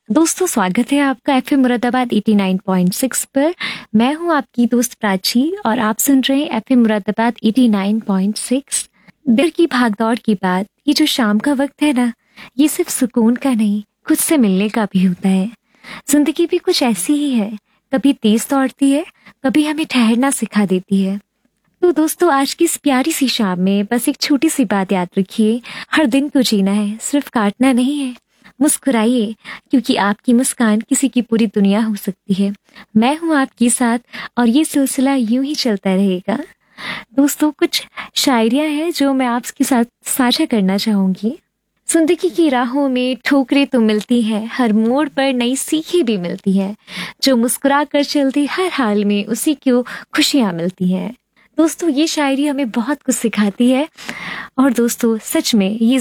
दोस्तों, स्वागत है आपका एफएम मुरादाबाद 89.6 पर। मैं हूं आपकी दोस्त प्राची और आप सुन रहे हैं एफएम मुरादाबाद 89.6। दिल की भागदौड़ के बाद ये जो शाम का वक्त है ना, ये सिर्फ सुकून का नहीं, खुद से मिलने का भी होता है। जिंदगी भी कुछ ऐसी ही है, कभी तेज दौड़ती है, कभी हमें ठहरना सिखा देती है। तो दोस्तों, आज की इस प्यारी सी शाम में बस एक छोटी सी बात याद रखिए, हर दिन को जीना है, सिर्फ काटना नहीं है। मुस्कुराइए, क्योंकि आपकी मुस्कान किसी की पूरी दुनिया हो सकती है। मैं हूं आपके साथ और ये सिलसिला यूं ही चलता रहेगा। दोस्तों, कुछ शायरियां हैं जो मैं आपके साथ साझा करना चाहूंगी। जिंदगी की राहों में ठोकरें तो मिलती हैं, हर मोड़ पर नई सीखें भी मिलती हैं। जो मुस्कुरा कर चलती हर हाल में, उसी को खुशियां मिलती हैं। दोस्तों, ये शायरी हमें बहुत कुछ सिखाती है और दोस्तों सच में ये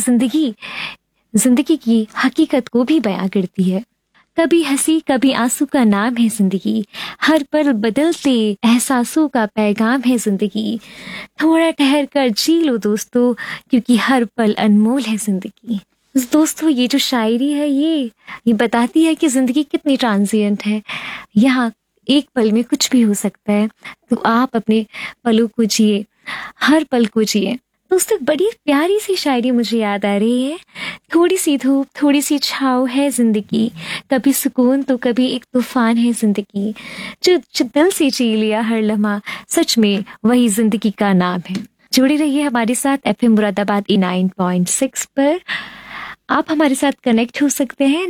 जिंदगी की हकीकत को भी बयां करती है। कभी हंसी कभी आंसू का नाम है जिंदगी, हर पल बदलते एहसासों का पैगाम है जिंदगी। थोड़ा ठहर कर जी लो दोस्तों, क्योंकि हर पल अनमोल है जिंदगी। दोस्तों, ये जो शायरी है ये बताती है कि जिंदगी कितनी ट्रांजिएंट है। यहाँ एक पल में कुछ भी हो सकता है, तो आप अपने पलों को जिए, हर पल को जिए। दोस्तों, बड़ी प्यारी सी शायरी मुझे याद आ रही है। थोड़ी सी धूप थोड़ी सी छाँव है जिंदगी, कभी सुकून तो कभी एक तूफान है जिंदगी। जो दिल से जी लिया हर लम्हा, सच में वही जिंदगी का नाम है। जुड़े रहिए हमारे साथ एफएम मुरादाबाद 89.6 पर। आप हमारे साथ कनेक्ट हो सकते हैं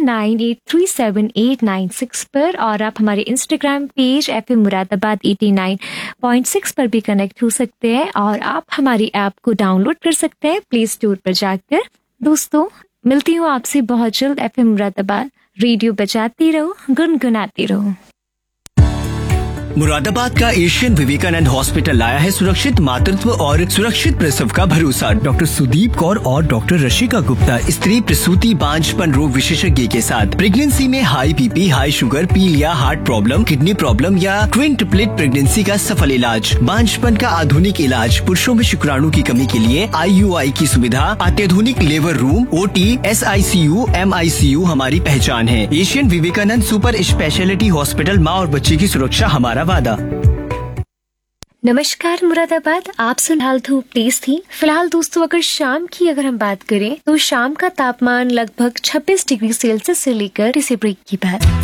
98378996 पर, और आप हमारे इंस्टाग्राम पेज एफएम मुरादाबाद 89.6 पर भी कनेक्ट हो सकते हैं, और आप हमारी ऐप को डाउनलोड कर सकते हैं प्ले स्टोर पर जाकर। दोस्तों, मिलती हूँ आपसे बहुत जल्द। एफएम मुरादाबाद रेडियो बजाती रहो, गुनगुनाती रहो। मुरादाबाद का एशियन विवेकानंद हॉस्पिटल लाया है सुरक्षित मातृत्व और सुरक्षित प्रसव का भरोसा। डॉक्टर सुदीप कौर और डॉक्टर रशिका गुप्ता, स्त्री प्रसूति बांझपन रोग विशेषज्ञ के साथ प्रेगनेंसी में हाई बीपी, हाई शुगर, पीलिया, हार्ट प्रॉब्लम, किडनी प्रॉब्लम या ट्विन ट्रिपलेट प्रेगनेंसी का सफल इलाज, बांझपन का आधुनिक इलाज, पुरुषों में शुक्राणु की कमी के लिए IUI की सुविधा, अत्याधुनिक labour room, OT, SICU, MICU हमारी पहचान है। Asian Vivekananda super speciality hospital, माँ और बच्चे की सुरक्षा हमारा वादा। नमस्कार मुरादाबाद, आप फिलहाल धूप तेज थी। फिलहाल दोस्तों, अगर हम बात करें तो शाम का तापमान लगभग 26 डिग्री सेल्सियस से लेकर इसे ब्रेक की बात।